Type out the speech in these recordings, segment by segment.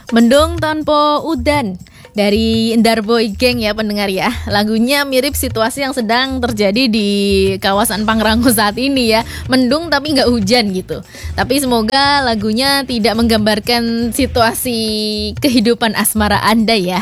Mendung tanpa udan dari Darboy Gang ya pendengar ya. Lagunya mirip situasi yang sedang terjadi di kawasan Pangrango saat ini ya. Mendung tapi nggak hujan gitu. Tapi semoga lagunya tidak menggambarkan situasi kehidupan asmara Anda ya.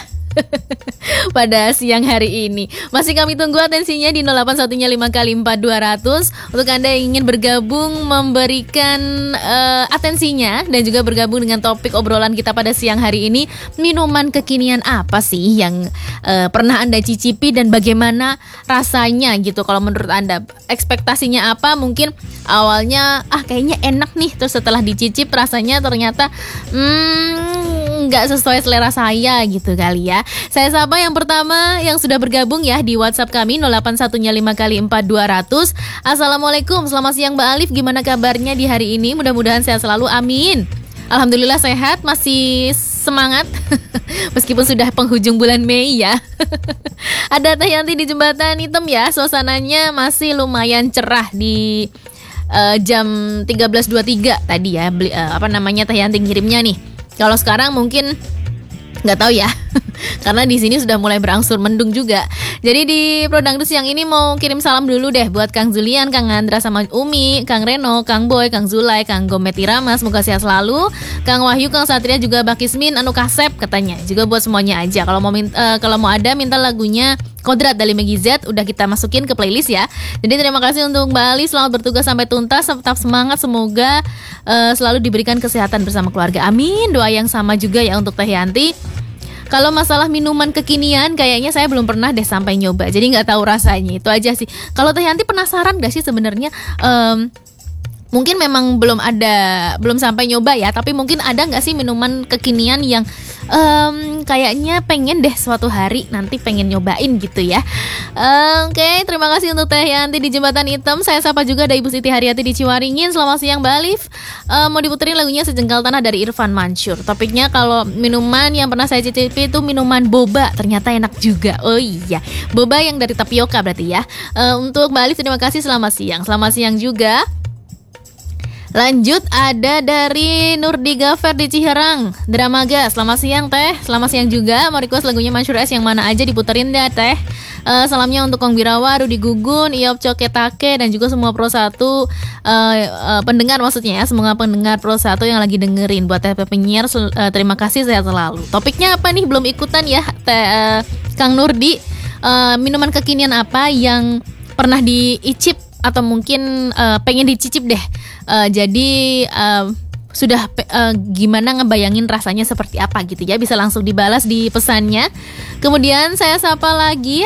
Pada siang hari ini masih kami tunggu atensinya di 0815 kali 4 200 untuk Anda yang ingin bergabung memberikan atensinya dan juga bergabung dengan topik obrolan kita pada siang hari ini. Minuman kekinian apa sih yang pernah Anda cicipi dan bagaimana rasanya gitu? Kalau menurut Anda ekspektasinya apa? Mungkin awalnya kayaknya enak nih, terus setelah dicicip rasanya ternyata nggak sesuai selera saya gitu kali ya. Saya sapa yang pertama yang sudah bergabung ya di WhatsApp kami 0815 kali 4 200. Assalamualaikum, selamat siang Mbak Alif, gimana kabarnya di hari ini? Mudah-mudahan sehat selalu, amin. Alhamdulillah sehat, masih semangat meskipun sudah penghujung bulan Mei ya. Ada Teh Yanti di Jembatan Hitam ya, suasananya masih lumayan cerah di jam 13.23 tadi ya. Teh Yanti ngirimnya nih. Kalau sekarang mungkin nggak tahu ya, karena di sini sudah mulai berangsur mendung juga. Jadi di Prodangdus yang ini mau kirim salam dulu deh buat Kang Zulian, Kang Andra sama Umi, Kang Reno, Kang Boy, Kang Zulay, Kang Gomet Irama, semoga sehat selalu. Kang Wahyu, Kang Satria juga Bakismin, Anu Kasep katanya. Juga buat semuanya aja. Kalau mau minta lagunya Kodrat dari Megi Z, udah kita masukin ke playlist ya. Jadi terima kasih untuk Mbak Ali, selamat bertugas sampai tuntas, tetap semangat, semoga selalu diberikan kesehatan bersama keluarga. Amin. Doa yang sama juga ya untuk Teh Yanti. Kalau masalah minuman kekinian, kayaknya saya belum pernah deh sampai nyoba, jadi nggak tahu rasanya. Itu aja sih. Kalau Teh Yanti penasaran gak sih sebenarnya? Mungkin memang belum sampai nyoba ya, tapi mungkin ada nggak sih minuman kekinian yang kayaknya pengen deh suatu hari nanti pengen nyobain gitu ya. Oke, terima kasih untuk Teh Yanti di Jembatan Hitam. Saya sapa juga ada Ibu Siti Haryati di Ciwaringin. Selamat siang Mbak Alif. Mau diputerin lagunya Sejengkal Tanah dari Irfan Mansur. Topiknya kalau minuman yang pernah saya cicipi itu minuman boba, ternyata enak juga. Oh iya, boba yang dari tapioka berarti ya. Untuk Mbak Alif terima kasih, selamat siang. Selamat siang juga. Lanjut ada dari Nurdi Gafer di Ciherang, Dramaga. Selamat siang Teh. Selamat siang juga. Mau request lagunya Mansur S yang mana aja diputerin deh Teh. Salamnya untuk Kong Birawa, Rudi Gugun, Iop Coketake dan juga semua Pro 1 pendengar maksudnya ya. Semoga pendengar Pro 1 yang lagi dengerin. Buat Teh penyiar terima kasih, sehat selalu. Topiknya apa nih? Belum ikutan ya Teh Kang Nurdi. Minuman kekinian apa yang pernah diicip atau mungkin pengen dicicip deh. Jadi sudah gimana ngebayangin rasanya seperti apa gitu ya. Bisa langsung dibalas di pesannya. Kemudian saya sapa lagi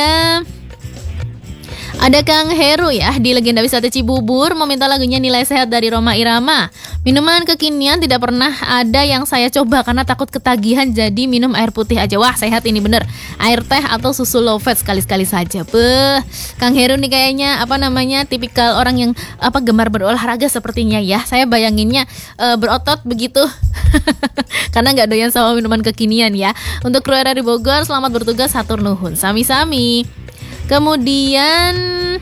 ada Kang Heru ya di Legenda Wisata Cibubur, meminta lagunya Nilai Sehat dari Roma Irama. Minuman kekinian tidak pernah ada yang saya coba karena takut ketagihan, jadi minum air putih aja. Wah, sehat ini bener. Air teh atau susu low fat sekali-sekali saja. Kang Heru nih kayaknya tipikal orang yang gemar berolahraga sepertinya ya. Saya bayanginnya berotot begitu. Karena nggak doyan sama minuman kekinian ya. Untuk kru RRI Bogor, selamat bertugas, hatur nuhun. Sami-sami. Kemudian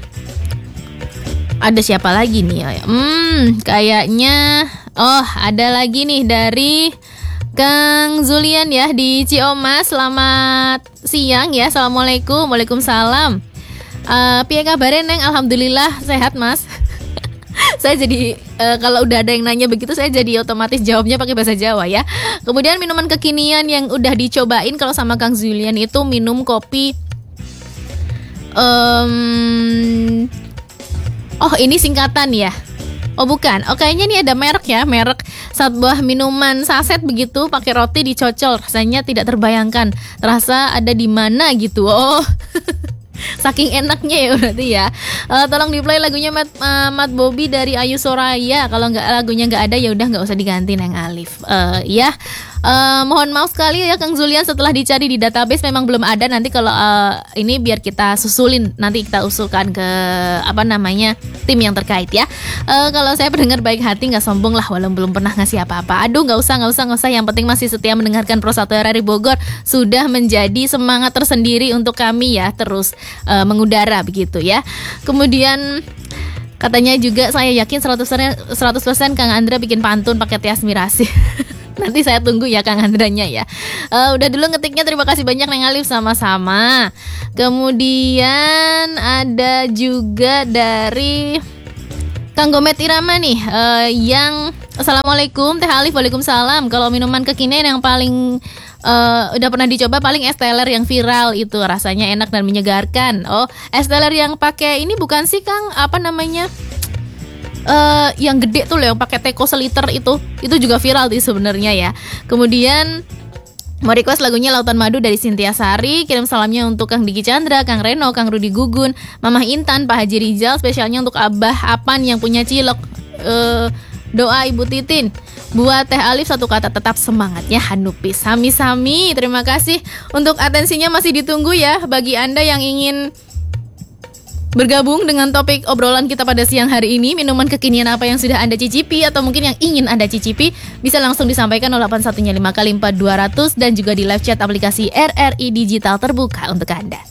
ada siapa lagi nih? Kayaknya ada lagi nih dari Kang Zulian ya di Ciomas. Selamat siang ya. Assalamualaikum. Waalaikumsalam. Piye kabare Neng? Alhamdulillah sehat Mas. Saya jadi kalau udah ada yang nanya begitu, saya jadi otomatis jawabnya pakai bahasa Jawa ya. Kemudian minuman kekinian yang udah dicobain kalau sama Kang Zulian itu minum kopi. Ini singkatan ya. Oh bukan. Kayaknya ini ada merek ya, merek sebuah minuman saset begitu, pakai roti dicocol, rasanya tidak terbayangkan. Terasa ada di mana gitu. Saking enaknya ya berarti ya. Tolong di play lagunya Mat Bobby dari Ayu Soraya. Kalau lagunya nggak ada ya udah nggak usah diganti Neng Alif. Ya. Mohon maaf sekali ya Kang Zulian, setelah dicari di database memang belum ada. Nanti kalau ini biar kita susulin, nanti kita usulkan ke tim yang terkait ya. Kalau saya pendengar baik hati, nggak sombong lah, walau belum pernah ngasih apa-apa. Aduh, nggak usah. Yang penting masih setia mendengarkan Pro 1 RRI Bogor, sudah menjadi semangat tersendiri untuk kami ya, terus mengudara begitu ya. Kemudian katanya juga saya yakin 100% Kang Andra bikin pantun pakai Tias Mirasih. Nanti saya tunggu ya Kang Andranya ya. Udah dulu ngetiknya, terima kasih banyak Neng Alif, sama-sama. Kemudian ada juga dari Kang Gomet Irama nih, yang Assalamualaikum Teh Alif, waalaikumsalam. Kalau minuman kekinian yang paling udah pernah dicoba paling es teler yang viral itu, rasanya enak dan menyegarkan. Oh, es teler yang pakai ini bukan sih Kang, apa namanya? Yang gede tuh loh, yang pakai teko seliter itu juga viral sih sebenarnya ya. Kemudian mau request lagunya Lautan Madu dari Cynthia Sari. Kirim salamnya untuk Kang Diki Chandra, Kang Reno, Kang Rudi Gugun, Mamah Intan, Pak Haji Rizal. Spesialnya untuk Abah Apan yang punya cilok. Doa Ibu Titin. Buat Teh Alif satu kata, tetap semangat ya Hanupi. Sami-sami, terima kasih. Untuk atensinya masih ditunggu ya. Bagi Anda yang ingin bergabung dengan topik obrolan kita pada siang hari ini, minuman kekinian apa yang sudah Anda cicipi atau mungkin yang ingin Anda cicipi, bisa langsung disampaikan 0815 kali 4200 dan juga di live chat aplikasi RRI Digital terbuka untuk Anda.